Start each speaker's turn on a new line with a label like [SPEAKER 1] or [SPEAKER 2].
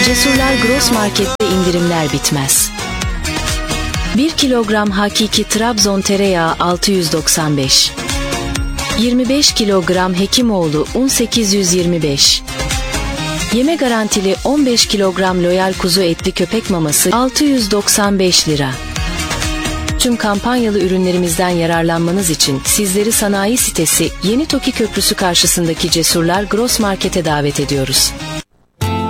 [SPEAKER 1] Cesurlar Gross Market'te indirimler bitmez. 1 kilogram hakiki Trabzon tereyağı 695. 25 kilogram Hekimoğlu un 825. Yeme garantili 15 kilogram Loyal kuzu etli köpek maması 695 lira. Tüm kampanyalı ürünlerimizden yararlanmanız için sizleri sanayi sitesi Yeni Toki Köprüsü karşısındaki Cesurlar Gross Market'e davet ediyoruz.